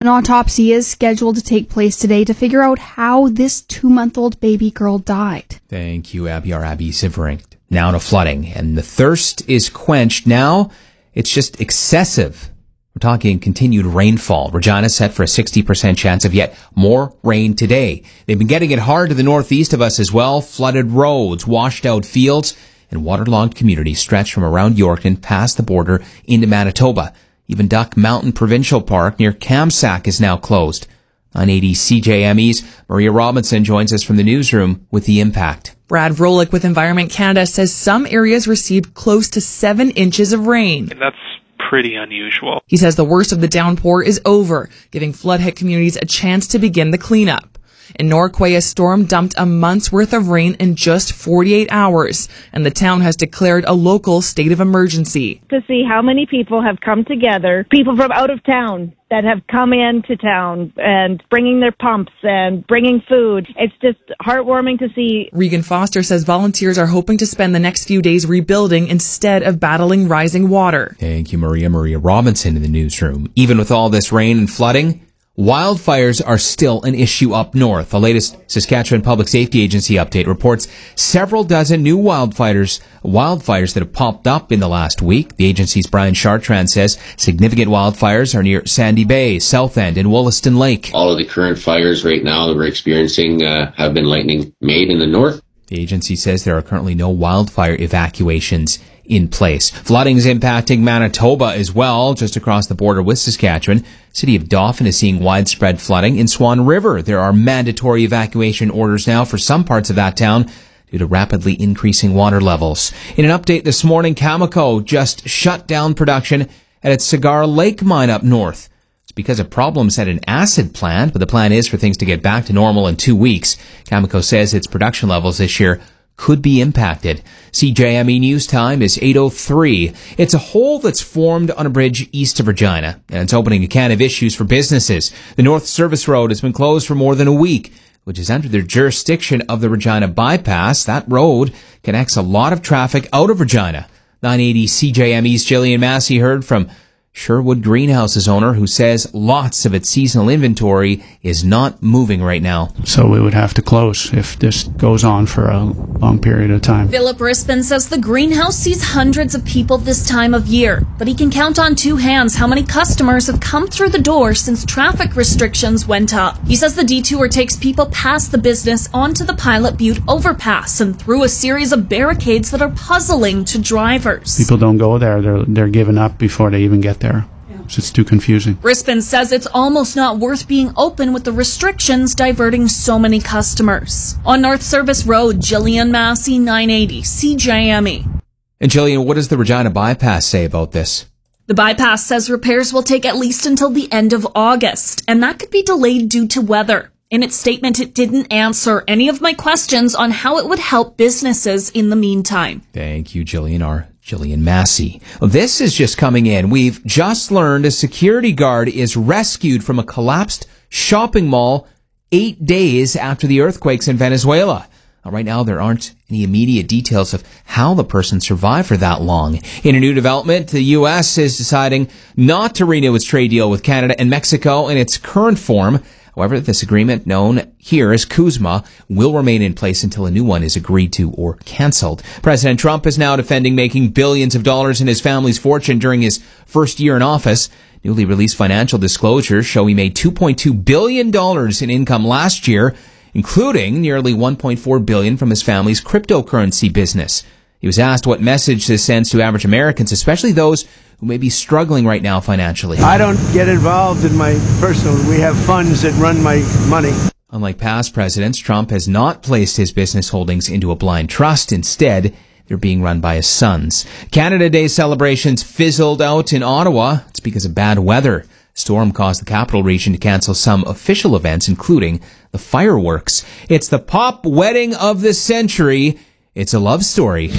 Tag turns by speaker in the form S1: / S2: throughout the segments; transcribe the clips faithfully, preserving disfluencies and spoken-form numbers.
S1: An autopsy is scheduled to take place today to figure out how this two-month-old baby girl died.
S2: Thank you, Abby. Our Abby Sivering. Now to flooding, and the thirst is quenched. Now it's just excessive. We're talking continued rainfall. Regina set for a sixty percent chance of yet more rain today. They've been getting it hard to the northeast of us as well. Flooded roads, washed out fields, and waterlogged communities stretch from around Yorkton past the border into Manitoba. Even Duck Mountain Provincial Park near Kamsack is now closed. nine eighty C J M E's Maria Robinson joins us from the newsroom with the impact.
S3: Brad Vrolik with Environment Canada says some areas received close to seven inches of rain.
S4: And that's pretty unusual.
S3: He says the worst of the downpour is over, giving flood-hit communities a chance to begin the cleanup. In Norquay, a storm dumped a month's worth of rain in just forty-eight hours, and the town has declared a local state of emergency.
S5: To see how many people have come together, people from out of town that have come into town and bringing their pumps and bringing food. It's just heartwarming to see.
S3: Regan Foster says volunteers are hoping to spend the next few days rebuilding instead of battling rising water.
S2: Thank you, Maria. Maria Robinson in the newsroom. Even with all this rain and flooding, wildfires are still an issue up north. The latest Saskatchewan Public Safety Agency update reports several dozen new wildfires wildfires that have popped up in the last week. The agency's Brian Chartrand says significant wildfires are near Sandy Bay, South End, and Wollaston Lake.
S6: All of the current fires right now that we're experiencing uh, have been lightning made in the north.
S2: The agency says there are currently no wildfire evacuations in place. Flooding is impacting Manitoba as well, just across the border with Saskatchewan. City of Dauphin is seeing widespread flooding. In Swan River, there are mandatory evacuation orders now for some parts of that town due to rapidly increasing water levels. In an update this morning, Cameco just shut down production at its Cigar Lake mine up north. It's because of problems at an acid plant, but the plan is for things to get back to normal in two weeks. Cameco says its production levels this year could be impacted. C J M E News Time is eight oh three. It's a hole that's formed on a bridge east of Regina, and it's opening a can of issues for businesses. The North Service Road has been closed for more than a week, which is under the jurisdiction of the Regina Bypass. That road connects a lot of traffic out of Regina. nine eighty C J M E's Jillian Massey heard from Sherwood Greenhouse's owner, who says lots of its seasonal inventory is not moving right now.
S7: So we would have to close if this goes on for a long period of time.
S8: Philip Rispin says the greenhouse sees hundreds of people this time of year, but he can count on two hands how many customers have come through the door since traffic restrictions went up. He says the detour takes people past the business onto the Pilot Butte overpass and through a series of barricades that are puzzling to drivers.
S7: People don't go there. They're, they're giving up before they even get there. So it's too confusing.
S8: Rispin says it's almost not worth being open with the restrictions diverting so many customers. On North Service Road, Jillian Massey, nine eighty C J M E.
S2: And Jillian, what does the Regina Bypass say about this?
S8: The bypass says repairs will take at least until the end of August, and that could be delayed due to weather. In its statement, it didn't answer any of my questions on how it would help businesses in the meantime.
S2: Thank you, Jillian R. Jillian Massey. This is just coming in. We've just learned a security guard is rescued from a collapsed shopping mall eight days after the earthquakes in Venezuela. Now, right now, there aren't any immediate details of how the person survived for that long. In a new development, the U S is deciding not to renew its trade deal with Canada and Mexico in its current form. However, this agreement, known here as CUSMA, will remain in place until a new one is agreed to or canceled. President Trump is now defending making billions of dollars in his family's fortune during his first year in office. Newly released financial disclosures show he made two point two billion dollars in income last year, including nearly one point four billion dollars from his family's cryptocurrency business. He was asked what message this sends to average Americans, especially those who may be struggling right now financially.
S9: I don't get involved in my personal. We have funds that run my money.
S2: Unlike past presidents, Trump has not placed his business holdings into a blind trust. Instead, they're being run by his sons. Canada Day celebrations fizzled out in Ottawa. It's because of bad weather. Storm caused the capital region to cancel some official events, including the fireworks. It's the pop wedding of the century. It's a love story.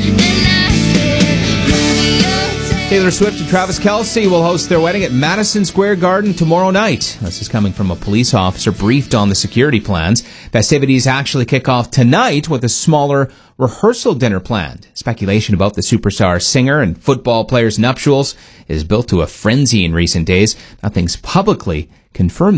S2: Taylor Swift and Travis Kelce will host their wedding at Madison Square Garden tomorrow night. This is coming from a police officer briefed on the security plans. Festivities actually kick off tonight with a smaller rehearsal dinner planned. Speculation about the superstar singer and football player's nuptials is built to a frenzy in recent days. Nothing's publicly confirmed